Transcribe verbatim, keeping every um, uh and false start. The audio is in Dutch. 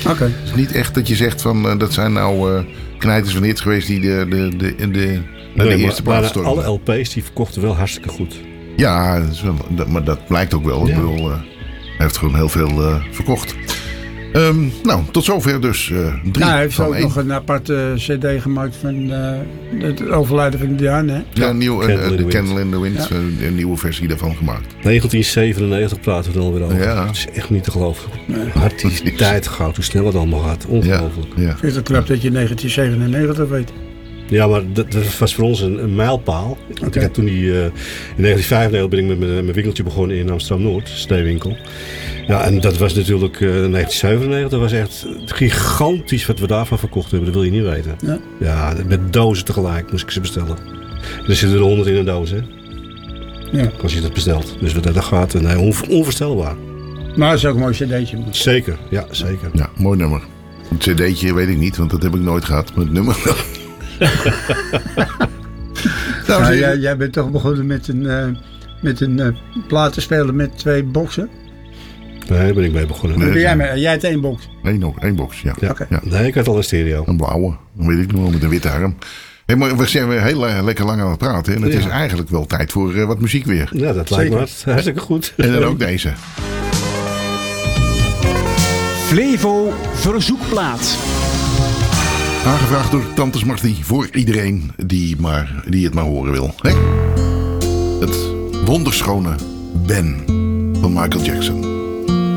Oké. Okay. Het is niet echt dat je zegt van uh, dat zijn nou uh, knijters van hits geweest die de, de, de, de, de, nee, de maar, eerste plaats stormen. Alle L P's die verkochten wel hartstikke goed. Ja, dat is wel, dat, maar dat blijkt ook wel. Ja. Ik bedoel, uh, hij heeft gewoon heel veel uh, verkocht. Um, nou, tot zover dus uh, drie nou, hij heeft van ook één. nog een aparte cd gemaakt van uh, het overlijden van Diane. Hè? Ja, een nieuw, Candle, uh, in de the Candle in the Wind. Ja. Uh, een nieuwe versie daarvan gemaakt. negentien zevenennegentig praten we er alweer over. Ja. Het is echt niet te geloven. Nee. Hard die tijd gaat, hoe snel het allemaal gaat. Ongelooflijk. Ja, ja. Ik vind het knap dat je negentien zevenennegentig weet. Ja, maar dat, dat was voor ons een, een mijlpaal. Okay. Ik heb toen die, uh, in negentien vijfennegentig ben ik met mijn, mijn winkeltje begonnen in Amsterdam-Noord, sneeuwwinkel. Ja, en dat was natuurlijk uh, negentien zevenennegentig. Dat was echt gigantisch wat we daarvan verkocht hebben. Dat wil je niet weten. Ja, ja met dozen tegelijk moest ik ze bestellen. En er zitten er honderd in een doos, hè? ja. Als je dat bestelt. Dus dat, dat gaat nee, on, onvoorstelbaar. Maar het is ook een mooi cd'tje. Zeker, ja, zeker. Ja, mooi nummer. Het cd'tje weet ik niet, want dat heb ik nooit gehad. Maar het nummer wel. nou, nou, jij, jij bent toch begonnen met een, uh, met een uh, platenspeler met twee boxen? Nee, daar ben ik mee begonnen. Nee, Nee, jij, mee, jij hebt één box? Eén nog, één box, ja. Ja. Okay. ja. Nee, ik had al een stereo. Een blauwe, dat weet ik nog wel, met een witte arm. Hey, maar we zijn weer heel uh, lekker lang aan het praten. En het ja. is eigenlijk wel tijd voor uh, wat muziek weer. Ja, dat lijkt me hartstikke goed. En dan ook deze. Flevo Verzoekplaat. Aangevraagd door Tante Smarty voor iedereen die, maar, die het maar horen wil. Hey? Het wonderschone Ben van Michael Jackson.